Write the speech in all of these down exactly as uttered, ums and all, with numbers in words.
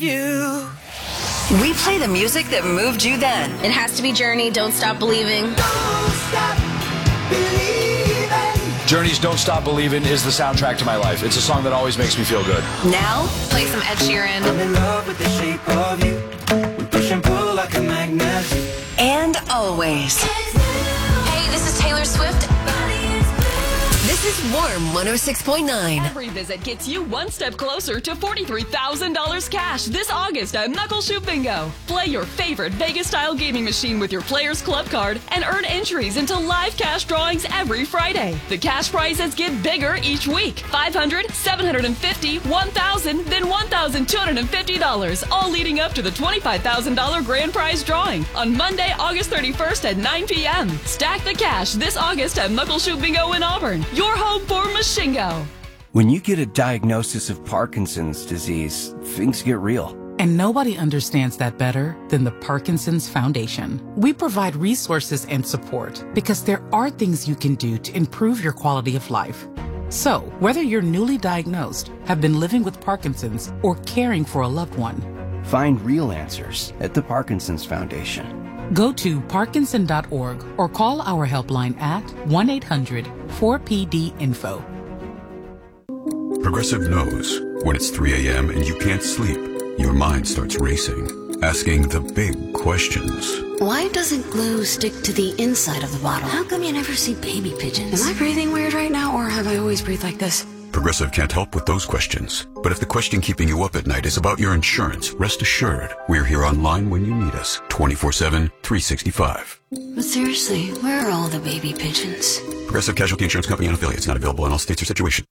You. We play the music that moved you then. It has to be Journey, Don't Stop Believing. Don't stop believing. Journey's Don't Stop Believing is the soundtrack to my life. It's a song that always makes me feel good. Now, Play some Ed Sheeran. I'm in love with the shape of you. We push and pull like a magnet. and always. Hey, this is Taylor Swift. This is Warm one oh six point nine. Every visit gets you one step closer to forty-three thousand dollars cash this August at Knuckle Shoot Bingo. Play your favorite Vegas-style gaming machine with your Players Club card and earn entries into live cash drawings every Friday. The cash prizes get bigger each week. five hundred dollars, seven hundred fifty dollars, one thousand dollars, then one thousand two hundred fifty dollars, all leading up to the twenty-five thousand dollars grand prize drawing on Monday, August thirty-first at nine p.m. Stack the cash this August at Knuckle Shoot Bingo in Auburn. Your home for Machingo. When you get a diagnosis of Parkinson's disease, things get real. And nobody understands that better than the Parkinson's Foundation. We provide resources and support because there are things you can do to improve your quality of life. So, whether you're newly diagnosed, have been living with Parkinson's, or caring for a loved one, Find real answers at the Parkinson's Foundation. go to parkinson dot org or call our helpline at one eight hundred four P D info. Progressive knows when it's three a.m. and you can't sleep, your mind starts racing, asking the big questions. Why doesn't glue stick to the inside of the bottle? How come you never see baby pigeons? Am I breathing weird right now, or have I always breathed like this? Progressive can't help with those questions. But if the question keeping you up at night is about your insurance, rest assured, we're here online when you need us, twenty-four seven, three sixty-five. But seriously, where are all the baby pigeons? Progressive Casualty Insurance Company and affiliates, not available in all states or situations.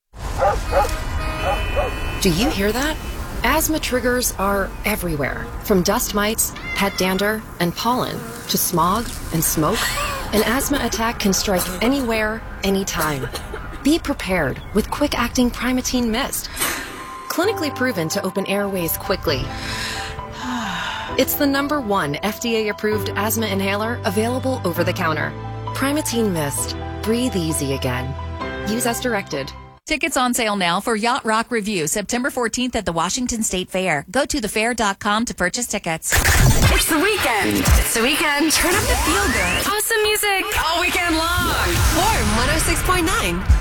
Do you hear that? Asthma triggers are everywhere, from dust mites, pet dander, and pollen, to smog and smoke. An asthma attack can strike anywhere, anytime. Be prepared with quick-acting Primatene Mist. Clinically proven to open airways quickly. It's the number one F D A-approved asthma inhaler available over the counter. Primatene Mist. Breathe easy again. Use as directed. Tickets on sale now for Yacht Rock Review, September fourteenth at the Washington State Fair. Go to the fair dot com to purchase tickets. It's the weekend. It's the weekend. Turn up the feel good. Awesome music all weekend long. Warm one oh six point nine.